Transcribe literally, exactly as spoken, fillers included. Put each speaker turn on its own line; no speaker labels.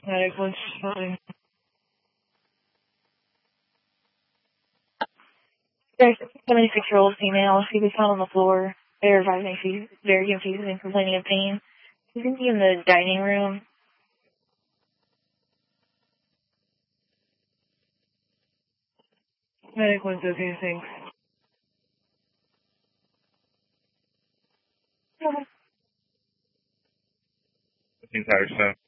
Medic was fine. There's a seventy-six-year-old female. She was found on the floor. They're advising she's very confused and complaining of pain. She's going to be in the dining room. Medic was okay, thanks.
Entire staff.